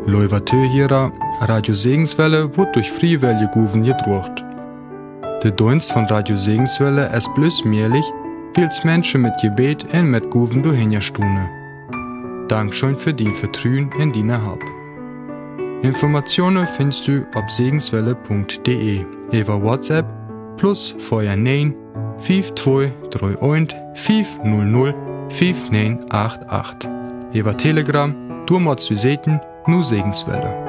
Leuvatö hierer, Radio Segenswelle wird durch Freiwillige Guven gedruckt. Der Dienst von Radio Segenswelle ist bloß möglich, weil es Menschen mit Gebet und mit Guven durchhinstune. Dankeschön für dein Vertrauen in deine Hab. Informationen findest du auf segenswelle.de über WhatsApp plus Feuer 9 5231 500 5988. Über Telegram, du machst du Seiten, nur Segenswelle.